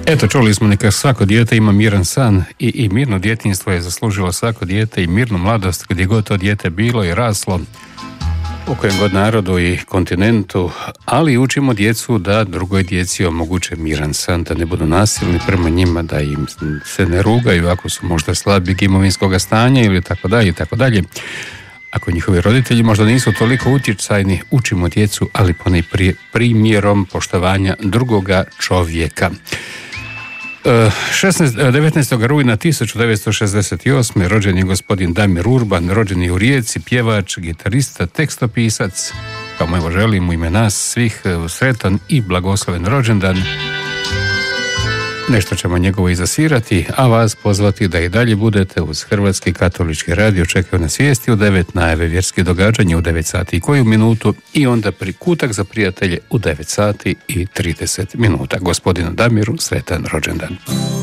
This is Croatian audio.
Eto, čuli smo neka svako dijete ima miran san i mirno djetinjstvo je zaslužilo svako dijete i mirnu mladost gdje god to dijete bilo i raslo, u kojem god narodu i kontinentu, ali učimo djecu da drugoj djeci omoguće miran san, da ne budu nasilni prema njima, da im se ne rugaju ako su možda slabijeg imovinskog stanja ili tako dalje i tako dalje. Ako njihovi roditelji možda nisu toliko utjecajni, učimo djecu, ali ponajprije primjerom poštovanja drugoga čovjeka. 19. rujna 1968. rođen je gospodin Damir Urban, rođen je u Rijeci, pjevač, gitarista, tekstopisac. Pa mu evo želim u ime nas svih sretan i blagosloven rođendan. Nešto ćemo njegovo i zasvirati, a vas pozvati da i dalje budete uz Hrvatski katolički radio. Čekaju nas vijesti u 9, najave vjerskih događanja u 9 sati i koju minutu i onda kutak za prijatelje u 9 sati i 30 minuta. Gospodinu Damiru sretan rođendan.